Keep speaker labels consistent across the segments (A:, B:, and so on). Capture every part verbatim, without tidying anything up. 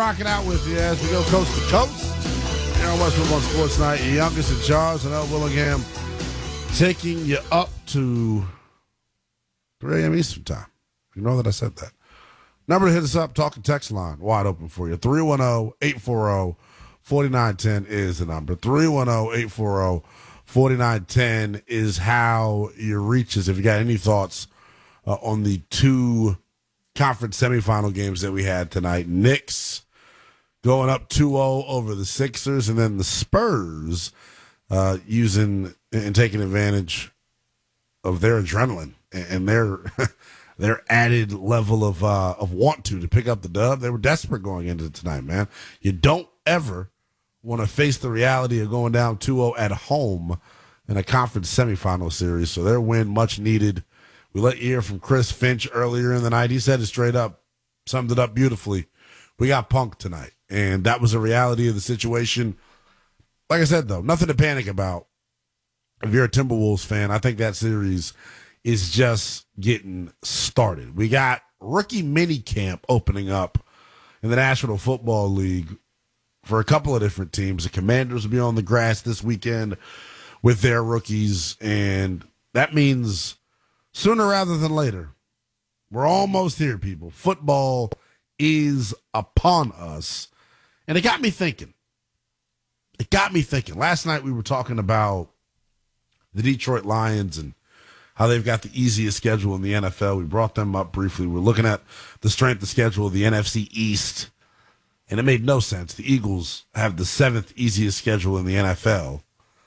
A: rocking out with you as we go coast to coast here on Westwood One Sports Night. Your youngest in charge and El Willingham taking you up to three a.m. Eastern time. You know that I said that. Number to hit us up, talking text line, wide open for you. three one zero, eight four zero, four nine one zero is the number. three one zero, eight four zero, four nine one zero is how you reach us. If you got any thoughts uh, on the two conference semifinal games that we had tonight. Knicks going up two oh over the Sixers, and then the Spurs uh, using and taking advantage of their adrenaline and their their added level of uh, of want to to pick up the dub. They were desperate going into tonight, man. You don't ever want to face the reality of going down two oh at home in a conference semifinal series. So their win, much needed. We let you hear from Chris Finch earlier in the night. He said it straight up, summed it up beautifully. We got punked tonight, and that was a reality of the situation. Like I said, though, nothing to panic about. If you're a Timberwolves fan, I think that series is just getting started. We got rookie mini camp opening up in the National Football League for a couple of different teams. The Commanders will be on the grass this weekend with their rookies, and that means sooner rather than later, we're almost here, people. Football is upon us. And it got me thinking. It got me thinking. Last night we were talking about the Detroit Lions and how they've got the easiest schedule in the N F L. We brought them up briefly. We're looking at the strength of schedule of the N F C East, and it made no sense. The Eagles have the seventh easiest schedule in the N F L.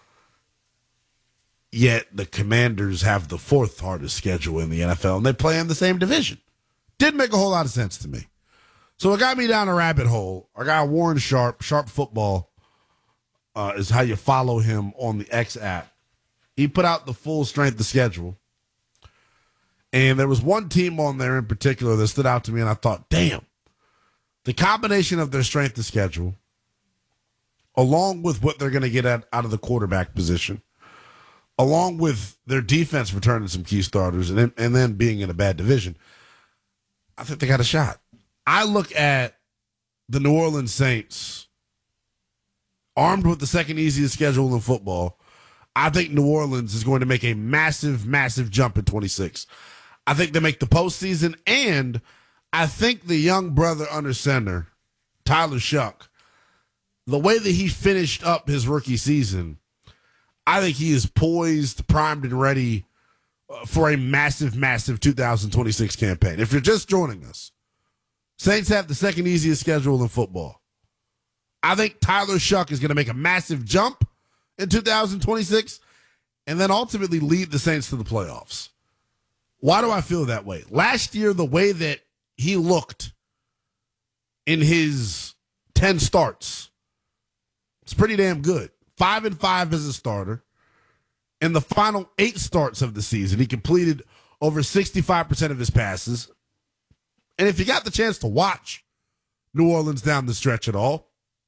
A: Yet the Commanders have the fourth hardest schedule in the N F L, and they play in the same division. Didn't make a whole lot of sense to me. So it got me down a rabbit hole. Our guy Warren Sharp, Sharp Football, uh, is how you follow him on the X app. He put out the full strength of schedule. And there was one team on there in particular that stood out to me, and I thought, damn, the combination of their strength of schedule, along with what they're going to get at, out of the quarterback position, along with their defense returning some key starters, and then, and then being in a bad division, I think they got a shot. I look at the New Orleans Saints, armed with the second easiest schedule in football. I think New Orleans is going to make a massive, massive jump in twenty-six. I think they make the postseason, and I think the young brother under center, Tyler Shuck, the way that he finished up his rookie season, I think he is poised, primed, and ready for a massive, massive two thousand twenty-six campaign. If you're just joining us, Saints have the second easiest schedule in football. I think Tyler Shuck is going to make a massive jump in two thousand twenty-six and then ultimately lead the Saints to the playoffs. Why do I feel that way? Last year, the way that he looked in his ten starts, it's pretty damn good. Five and five as a starter. In the final eight starts of the season, he completed over sixty-five percent of his passes. And if you got the chance to watch New Orleans down the stretch at all,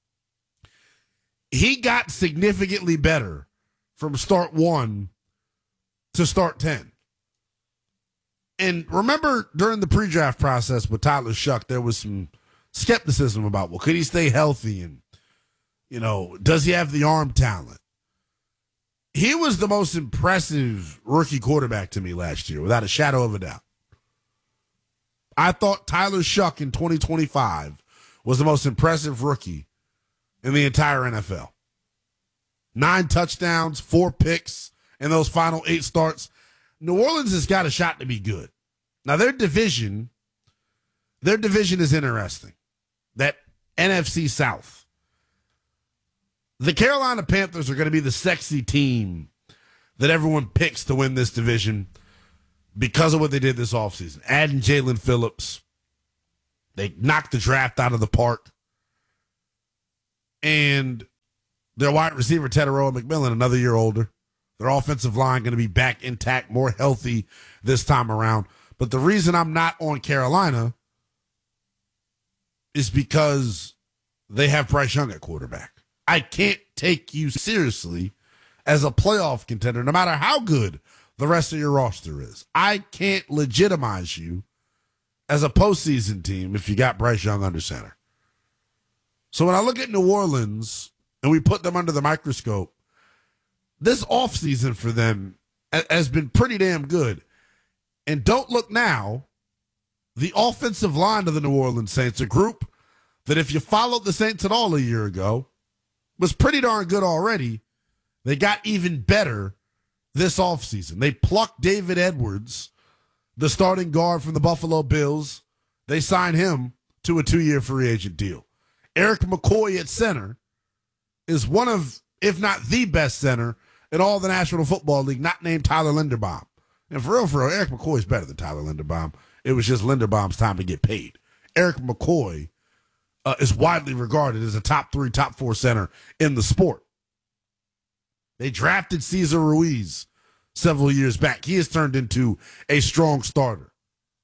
A: he got significantly better from start one to start ten. And remember, during the pre-draft process with Tyler Shuck, there was some skepticism about, well, could he stay healthy? And, you know, does he have the arm talent? He was the most impressive rookie quarterback to me last year, without a shadow of a doubt. I thought Tyler Shuck in twenty twenty-five was the most impressive rookie in the entire N F L. Nine touchdowns, four picks in those final eight starts. New Orleans has got a shot to be good. Now, their division, their division is interesting. That N F C South. The Carolina Panthers are going to be the sexy team that everyone picks to win this division because of what they did this offseason. Adding Jalen Phillips. They knocked the draft out of the park. And their wide receiver, Teteroa McMillan, another year older. Their offensive line going to be back intact, more healthy this time around. But the reason I'm not on Carolina is because they have Bryce Young at quarterback. I can't take you seriously as a playoff contender, no matter how good the rest of your roster is. I can't legitimize you as a postseason team if you got Bryce Young under center. So when I look at New Orleans and we put them under the microscope, this offseason for them has been pretty damn good. And don't look now, the offensive line of the New Orleans Saints, a group that if you followed the Saints at all a year ago, was pretty darn good already. They got even better this offseason. They plucked David Edwards, the starting guard from the Buffalo Bills. They signed him to a two-year free agent deal. Eric McCoy at center is one of, if not the best center in all the National Football League, not named Tyler Linderbaum. And for real, for real, Eric McCoy is better than Tyler Linderbaum. It was just Linderbaum's time to get paid. Eric McCoy uh, is widely regarded as a top three, top four center in the sport. They drafted Cesar Ruiz several years back. He has turned into a strong starter.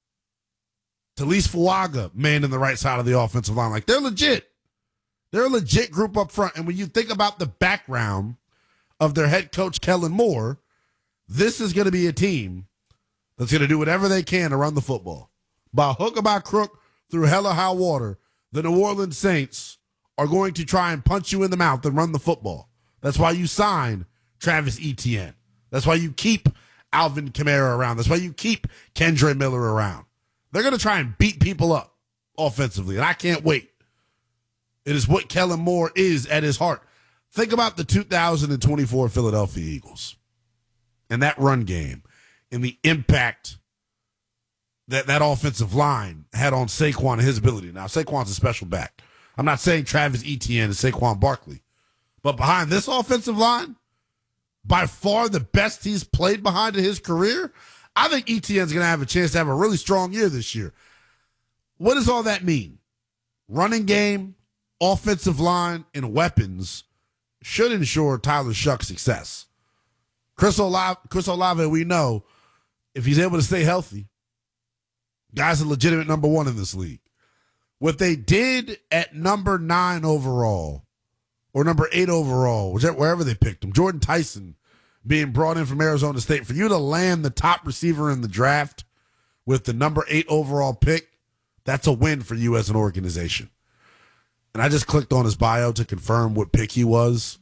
A: Talise Fuaga, man in the right side of the offensive line. Like, they're legit. They're a legit group up front. And when you think about the background of their head coach, Kellen Moore, this is going to be a team that's going to do whatever they can to run the football. By hook or by crook, through hell or high water, the New Orleans Saints are going to try and punch you in the mouth and run the football. That's why you sign Travis Etienne. That's why you keep Alvin Kamara around. That's why you keep Kendre Miller around. They're going to try and beat people up offensively, and I can't wait. It is what Kellen Moore is at his heart. Think about the two thousand twenty-four Philadelphia Eagles and that run game and the impact that that offensive line had on Saquon and his ability. Now, Saquon's a special back. I'm not saying Travis Etienne is Saquon Barkley. But behind this offensive line, by far the best he's played behind in his career, I think Etienne's going to have a chance to have a really strong year this year. What does all that mean? Running game, offensive line, and weapons should ensure Tyler Shuck's success. Chris Olave, Chris Olave, we know, if he's able to stay healthy, guy's a legitimate number one in this league. What they did at number nine overall, or number eight overall, whichever, wherever they picked him, Jordan Tyson being brought in from Arizona State, for you to land the top receiver in the draft with the number eight overall pick, that's a win for you as an organization. And I just clicked on his bio to confirm what pick he was.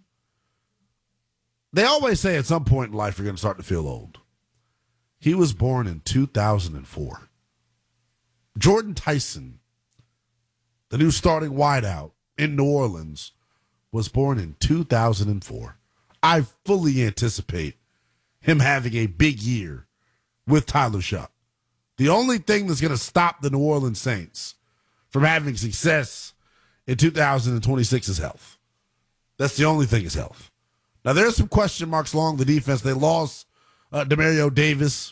A: They always say at some point in life you're going to start to feel old. He was born in two thousand four. Jordan Tyson, the new starting wideout in New Orleans, was born in two thousand four. I fully anticipate him having a big year with Tyler Shuck. The only thing that's going to stop the New Orleans Saints from having success in two thousand twenty-six is health. That's the only thing is health. Now, there's some question marks along the defense. They lost uh, Demario Davis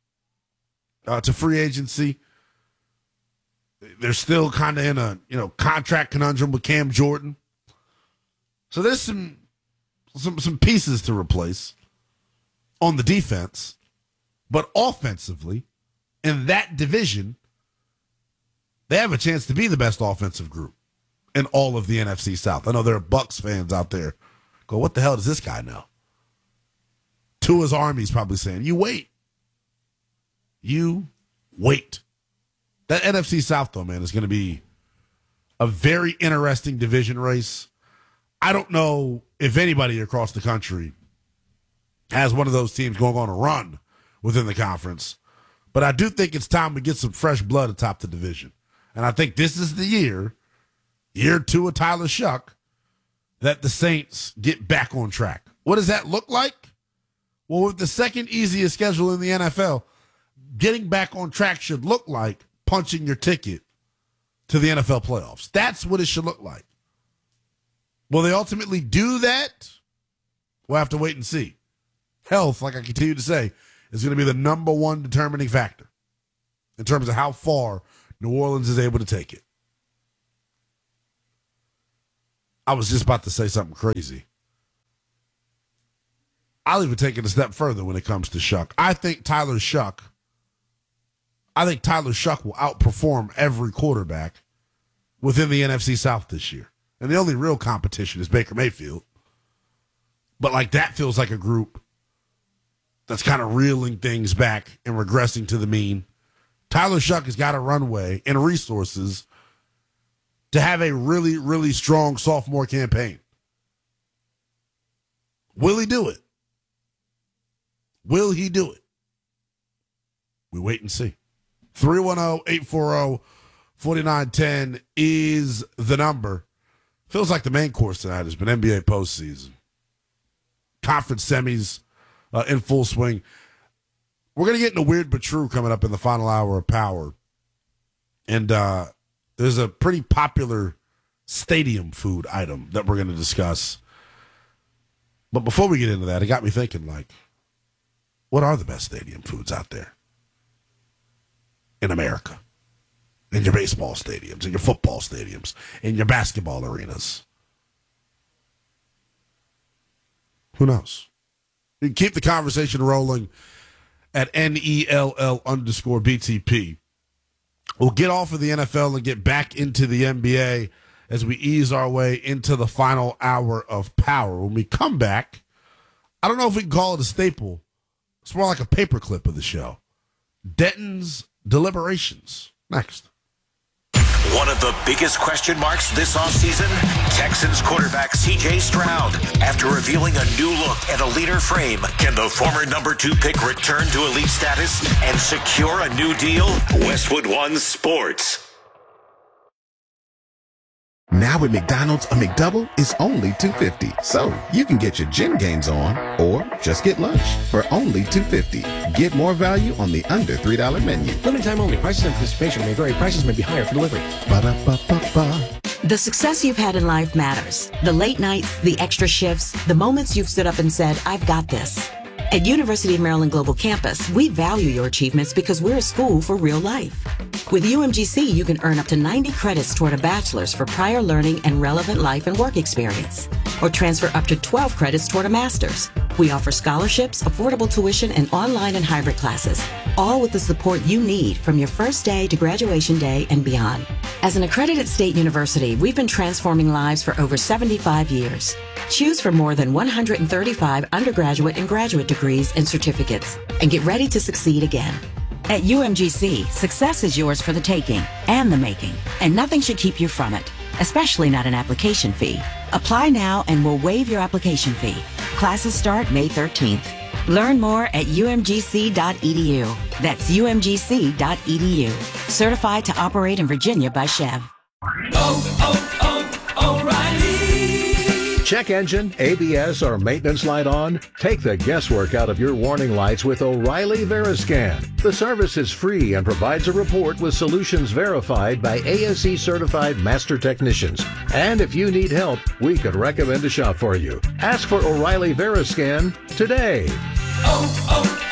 A: uh, to free agency. They're still kind of in a you know contract conundrum with Cam Jordan. So there's some some some pieces to replace on the defense, but offensively, in that division, they have a chance to be the best offensive group in all of the N F C South. I know there are Bucs fans out there go, what the hell does this guy know? Tua's Army's probably saying, you wait. You wait. That N F C South, though, man, is going to be a very interesting division race. I don't know if anybody across the country has one of those teams going on a run within the conference, but I do think it's time to get some fresh blood atop the division. And I think this is the year, year two of Tyler Shuck, that the Saints get back on track. What does that look like? Well, with the second easiest schedule in the N F L, getting back on track should look like punching your ticket to the N F L playoffs. That's what it should look like. Will they ultimately do that? We'll have to wait and see. Health, like I continue to say, is going to be the number one determining factor in terms of how far New Orleans is able to take it. I was just about to say something crazy. I'll even take it a step further when it comes to Shuck. I think Tyler Shuck, I think Tyler Shuck will outperform every quarterback within the N F C South this year. And the only real competition is Baker Mayfield. But like that feels like a group that's kind of reeling things back and regressing to the mean. Tyler Shuck has got a runway and resources to have a really, really strong sophomore campaign? Will he do it? Will he do it? We wait and see. three one zero, eight four zero, four nine one zero is the number. Feels like the main course tonight has been N B A postseason. Conference semis uh, in full swing. We're going to get into Weird But True coming up in the final hour of Power. And uh, there's a pretty popular stadium food item that we're going to discuss. But before we get into that, it got me thinking, like, what are the best stadium foods out there in America? In your baseball stadiums, in your football stadiums, in your basketball arenas. Who knows? You can keep the conversation rolling at N E L L underscore B T P. We'll get off of the N F L and get back into the N B A as we ease our way into the final hour of Power. When we come back, I don't know if we can call it a staple. It's more like a paperclip of the show. Denton's Deliberations. Next.
B: One of the biggest question marks this offseason, Texans quarterback C J Stroud. After revealing a new look and a leaner frame, can the former number two pick return to elite status and secure a new deal? Westwood One Sports.
C: Now at McDonald's, a McDouble is only two dollars and fifty cents. So you can get your gym gains on or just get lunch for only two dollars and fifty cents. Get more value on the under three dollar menu.
D: Limited time only. Prices and participation may vary. Prices may be higher for delivery.
C: Ba-da-ba-ba-ba.
E: The success you've had in life matters. The late nights, the extra shifts, the moments you've stood up and said, I've got this. At University of Maryland Global Campus, we value your achievements because we're a school for real life. With U M G C, you can earn up to ninety credits toward a bachelor's for prior learning and relevant life and work experience, or transfer up to twelve credits toward a master's. We offer scholarships, affordable tuition, and online and hybrid classes, all with the support you need from your first day to graduation day and beyond. As an accredited state university, we've been transforming lives for over seventy-five years. Choose from more than one hundred thirty-five undergraduate and graduate degrees and certificates, and get ready to succeed again. At U M G C, success is yours for the taking and the making, and nothing should keep you from it, especially not an application fee. Apply now and we'll waive your application fee. Classes start May thirteenth. Learn more at U M G C dot E D U. That's U M G C dot E D U. Certified to operate in Virginia by Chev.
F: Oh, oh, oh, O'Reilly.
G: Check engine, A B S, or maintenance light on? Take the guesswork out of your warning lights with O'Reilly Veriscan. The service is free and provides a report with solutions verified by A S E certified master technicians. And if you need help, we could recommend a shop for you. Ask for O'Reilly Veriscan today.
F: Oh,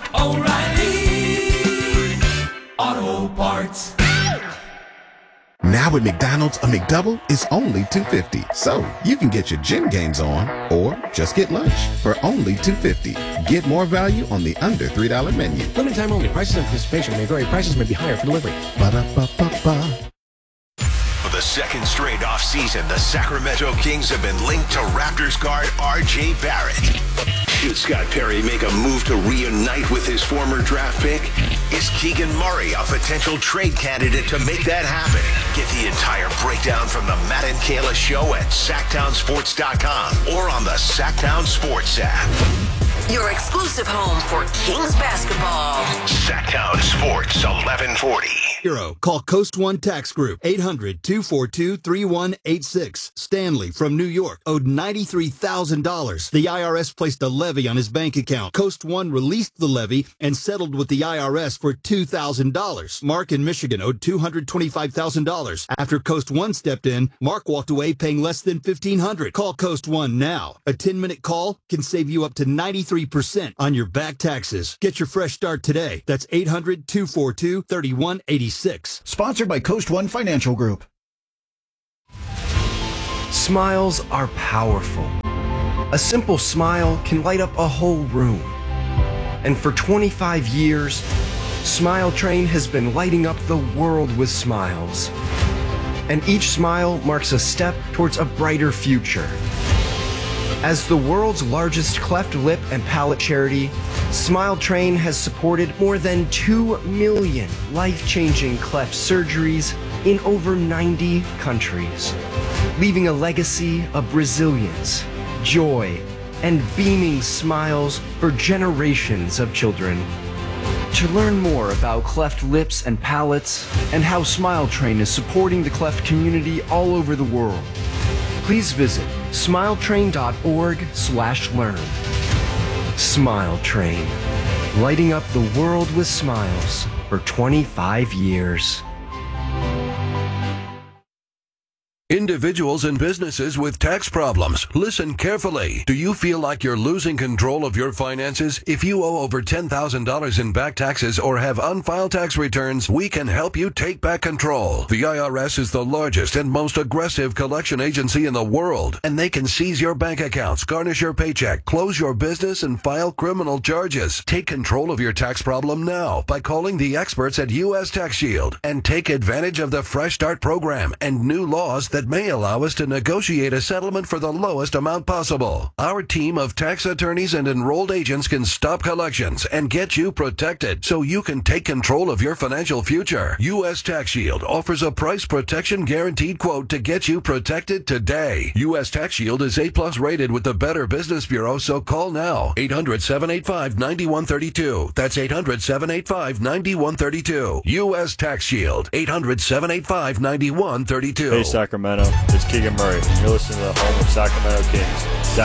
F: oh, oh, O'Reilly Auto Parts.
C: Now at McDonald's, a McDouble is only two dollars and fifty cents. So you can get your gym gains on or just get lunch for only two dollars and fifty cents. Get more value on the under three dollar menu.
D: Limited time only. Prices and participation may vary. Prices may be higher for delivery.
C: Ba-da-ba-ba-ba.
B: For the second straight offseason, the Sacramento Kings have been linked to Raptors guard R J Barrett. Should Scott Perry make a move to reunite with his former draft pick? Is Keegan Murray a potential trade candidate to make that happen? Get the entire breakdown from the Matt and Kayla Show at sacktown sports dot com or on the Sacktown Sports app.
H: Your exclusive home for Kings basketball.
B: Sacktown Sports eleven forty.
I: Hero. Call Coast One Tax Group, eight hundred, two four two, three one eight six. Stanley from New York owed ninety-three thousand dollars. The I R S placed a levy on his bank account. Coast One released the levy and settled with the I R S for two thousand dollars. Mark in Michigan owed two hundred twenty-five thousand dollars. After Coast One stepped in, Mark walked away paying less than fifteen hundred dollars. Call Coast One now. A ten-minute call can save you up to ninety-three percent on your back taxes. Get your fresh start today. That's eight hundred, two four two, three one eight six.
J: Sponsored by Coast One Financial Group.
K: Smiles are powerful. A simple smile can light up a whole room. And for twenty-five years, Smile Train has been lighting up the world with smiles. And each smile marks a step towards a brighter future. As the world's largest cleft lip and palate charity, Smile Train has supported more than two million life-changing cleft surgeries in over ninety countries, leaving a legacy of resilience, joy, and beaming smiles for generations of children. To learn more about cleft lips and palates and how Smile Train is supporting the cleft community all over the world, please visit smiletrain.org slash learn. Smile Train, lighting up the world with smiles for twenty-five years.
L: Individuals and businesses with tax problems, listen carefully. Do you feel like you're losing control of your finances? If you owe over ten thousand dollars in back taxes or have unfiled tax returns, we can help you take back control. The I R S is the largest and most aggressive collection agency in the world, and they can seize your bank accounts, garnish your paycheck, close your business, and file criminal charges. Take control of your tax problem now by calling the experts at U S Tax Shield and take advantage of the Fresh Start program and new laws that may allow us to negotiate a settlement for the lowest amount possible. Our team of tax attorneys and enrolled agents can stop collections and get you protected so you can take control of your financial future. U S Tax Shield offers a price protection guaranteed quote to get you protected today. U S Tax Shield is A plus rated with the Better Business Bureau, so call now. eight hundred, seven eight five, nine one three two. That's eight hundred, seven eight five, nine one three two. U S Tax Shield. eight hundred, seven eight five, nine one three two.
M: Hey, Sacramento. It's Keegan Murray, and you're listening to the home of Sacramento Kings.